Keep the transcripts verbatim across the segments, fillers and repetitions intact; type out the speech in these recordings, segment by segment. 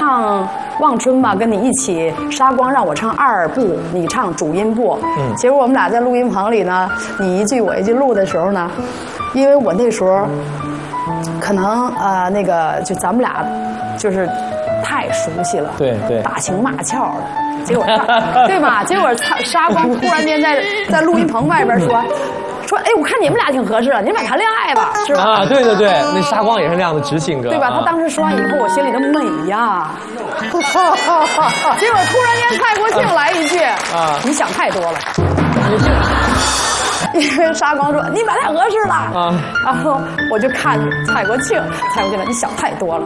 唱《望春》吧，跟你一起。沙光让我唱二部，你唱主音部。嗯，结果我们俩在录音棚里呢，你一句我一句录的时候呢，因为我那时候可能呃那个就咱们俩就是太熟悉了， 对对， 打情骂俏的。结果对吧？结果沙光突然间在在录音棚外边说。说哎，我看你们俩挺合适的，你们俩谈恋爱吧，是吧？ 啊，对对对，那沙光也是那样的直性格， 对吧？他当时说完以后，我心里的美呀。结果突然间蔡国庆来一句啊，你想太多了。因为沙光说你们俩合适了啊，然后我就看蔡国庆，蔡国庆说你想太多了，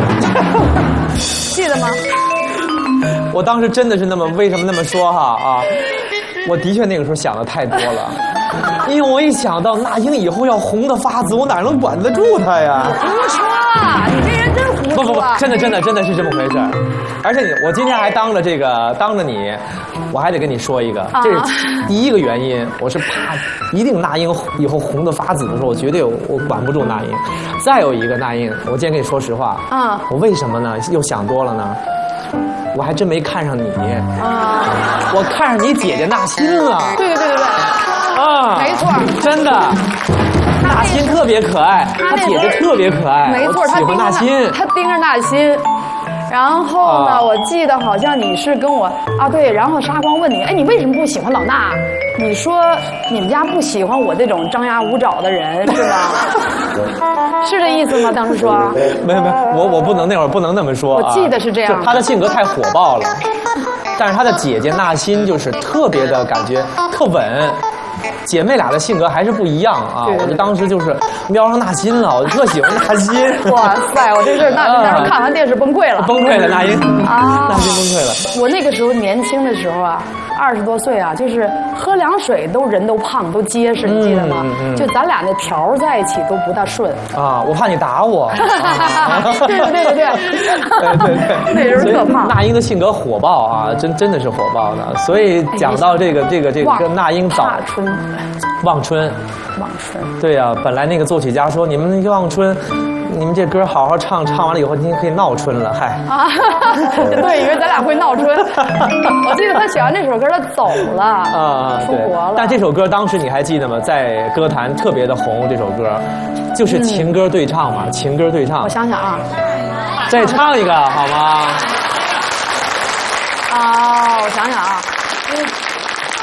记得吗？ 我当时真的是那么，为什么那么说哈啊？我的确那个时候想的太多了，因为我一想到那英以后要红的发紫，我哪能管得住她呀？ 胡说！你这人真胡说！ 不不不，真的真的真的是这么回事。而且你，我今天还当着这个当着你，我还得跟你说一个，这是第一个原因，我是怕一定那英以后红的发紫的时候，我绝对我我管不住那英。再有一个那英，我今天跟你说实话，啊，我为什么呢？又想多了呢？我还真没看上你啊！我看上你姐姐纳新了。 对对对对对，啊，没错， 真的，纳新特别可爱，她姐姐特别可爱， 没错， 喜欢纳新， 她盯着纳新。然后呢，我记得好像你是跟我啊，对，然后沙光问你，哎，你为什么不喜欢老衲？你说你们家不喜欢我这种张牙舞爪的人，是吧？是这意思吗？当时说没有没有，我我不能那会儿不能那么说、啊。 我记得是这样。 他的性格太火爆了，但是他的姐姐纳新就是特别的感觉特稳。姐妹俩的性格还是不一样啊！我就当时就是瞄上纳新了，我就特喜欢纳新。 哇塞，我这是那那时候看完电视崩溃了， 崩溃了，那英啊，纳新崩溃了。 我那个时候年轻的时候啊，二十多岁啊，就是喝凉水都人都胖都结实，你记得吗？嗯嗯、就咱俩那条在一起都不大顺啊！我怕你打我。 对对对对对， 对对对， 那时候特胖。 那英的性格火爆啊，真真的是火爆的。所以讲到这个这个这个跟那英早。望春， 望春， 对呀、啊，本来那个作曲家说你们那个望春，你们这歌好好唱，唱完了以后今天可以闹春了，嗨。啊， 对，以为咱俩会闹春。我记得他写完这首歌，他走了，啊，出国了。 但这首歌当时你还记得吗？在歌坛特别的红，这首歌就是情歌对唱嘛，嗯、情歌对唱。 我想想啊， 再唱一个好吗？ 啊，我想想啊。